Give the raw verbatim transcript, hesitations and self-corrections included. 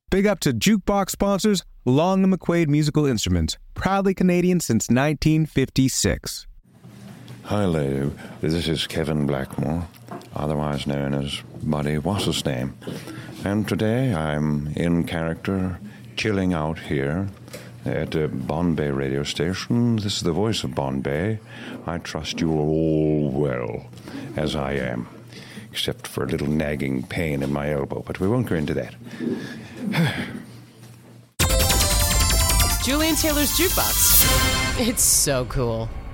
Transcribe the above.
Big up to Jukebox sponsors, Long and McQuaid Musical Instruments, proudly Canadian since nineteen fifty-six. Hi, lady. This is Kevin Blackmore, otherwise known as Buddy What's-His-Name. And today I'm in character, chilling out here at a Bombay radio station. This is the voice of Bombay. I trust you are all well, as I am, except for a little nagging pain in my elbow, but we won't go into that. Julian Taylor's Jukebox. It's so cool.